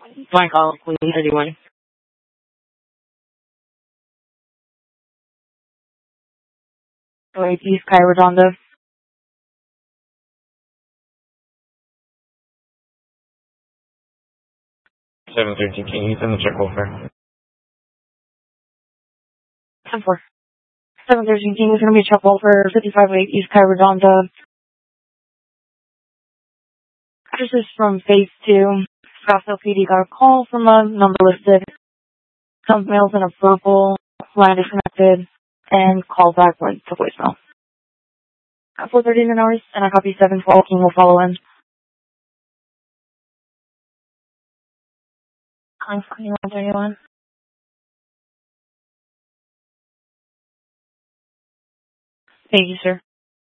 Fine call, Queen 31. East Sky Redondo. 713, can you send the check over? 10-4. 713 King is going to be a check over 5508 East Sky Redondo. Address is from phase 2. Scottsdale PD got a call from a number listed. Some mails in a purple, line disconnected, and call back went to voicemail. At 4:39 hours, and I copy 712 King will follow in. Calling for 131. Thank you, sir.